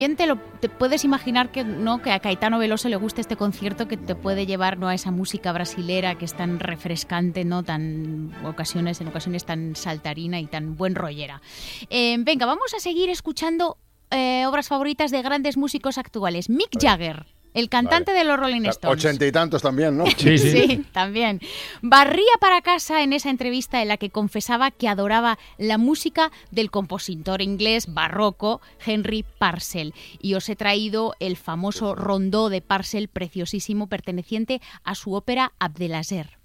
Te puedes imaginar que, ¿no?, que a Caetano Veloso le guste este concierto que te puede llevar, ¿no?, a esa música brasilera que es tan refrescante, ¿no?, en ocasiones tan saltarina y tan buen rollera. Venga, vamos a seguir escuchando obras favoritas de grandes músicos actuales. Mick Jagger. El cantante de los Rolling Stones. 80 y tantos también, ¿no? Sí, también. Barría para casa en esa entrevista en la que confesaba que adoraba la música del compositor inglés barroco Henry Purcell. Y os he traído el famoso rondó de Purcell, preciosísimo, perteneciente a su ópera Abdelaziz.